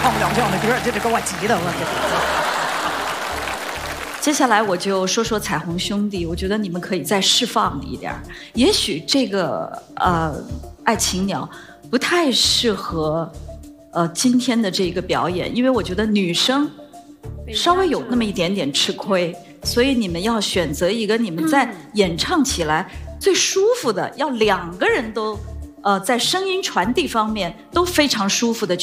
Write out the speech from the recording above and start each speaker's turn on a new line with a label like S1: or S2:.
S1: 唱不了这样的歌，这给我急的我。
S2: 接下来我就说说彩虹兄弟，我觉得你们可以再释放一点。也许这个爱情鸟不太适合今天的这个表演，因为我觉得女生稍微有那么一点点吃亏，所以你们要选择一个你们在演唱起来最舒服的，要两个人都在声音传递方面都非常舒服的